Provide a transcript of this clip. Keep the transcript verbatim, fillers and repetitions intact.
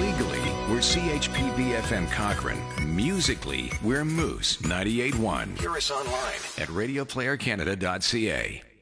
Legally, we're C H P B F M Cochrane. Musically, we're Moose ninety-eight point one. Hear us online at radio player canada dot c a.